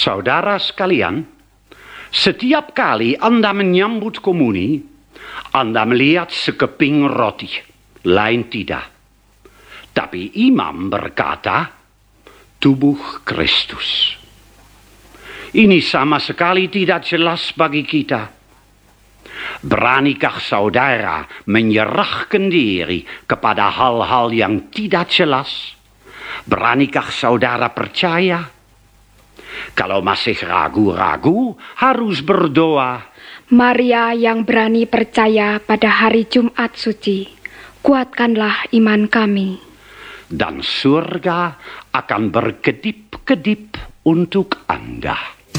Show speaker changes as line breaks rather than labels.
Saudara sekalian, setiap kali Anda menyambut komuni, Anda melihat sekeping roti, lain tidak. Tapi imam berkata, tubuh Kristus. Ini sama sekali tidak jelas bagi kita. Beranikah saudara menyerahkan diri kepada hal-hal yang tidak jelas? Beranikah saudara percaya? Kalau masih ragu-ragu, harus berdoa.
Maria yang berani percaya pada hari Jumat suci, kuatkanlah iman kami.
Dan surga akan berkedip-kedip untuk Anda.